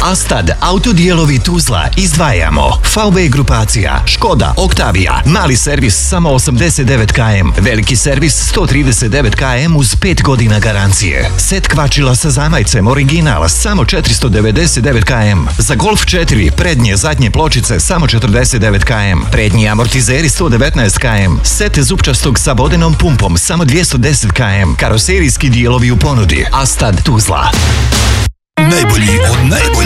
Astad, autodijelovi Tuzla, izdvajamo. VW grupacija, Škoda, Octavia, mali servis samo 89 km, veliki servis 139 km uz 5 godina garancije. Set kvačila sa zamajcem original samo 499 km. Za Golf 4 prednje zadnje pločice samo 49 km. Prednji amortizeri 119 km. Set zupčastog sa vodenom pumpom samo 210 km. Karoserijski dijelovi u ponudi. Astad Tuzla. Najbolji od najboljih.